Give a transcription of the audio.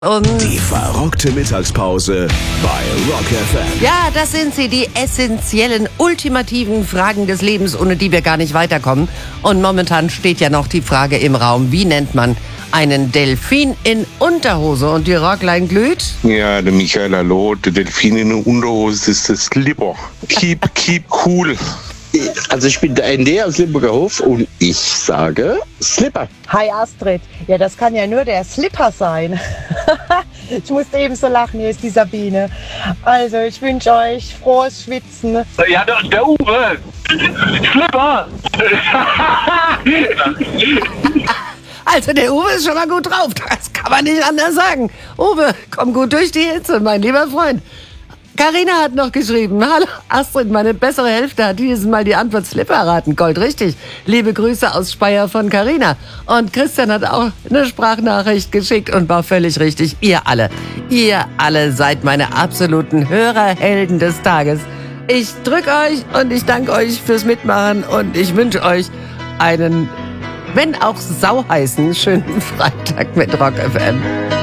Und Die verrückte Mittagspause bei Rock FM. ja, das sind sie, die essentiellen, ultimativen Fragen des Lebens, ohne die wir gar nicht weiterkommen. Und momentan steht ja noch die Frage im Raum, wie nennt man einen Delfin in Unterhose? Und die Rockline glüht. Ja, der Michael, hallo. Der Delfin in der Unterhose ist das Slipper. Keep cool. Also ich bin der ND aus Limburger Hof und ich sage Slipper. Hi Astrid, ja das kann ja nur der Slipper sein. Ich musste eben so lachen, hier ist die Sabine. Also ich wünsche euch frohes Schwitzen. Ja, der Uwe. Slipper. Also der Uwe ist schon mal gut drauf, das kann man nicht anders sagen. Uwe, komm gut durch die Hitze, mein lieber Freund. Carina hat noch geschrieben, hallo Astrid, meine bessere Hälfte hat dieses Mal die Antwort Slipper erraten, Gold richtig. Liebe Grüße aus Speyer von Carina. Und Christian hat auch eine Sprachnachricht geschickt und war völlig richtig. Ihr alle seid meine absoluten Hörerhelden des Tages. Ich drück euch und ich danke euch fürs Mitmachen und ich wünsche euch einen, wenn auch sauheißen, schönen Freitag mit Rock FM.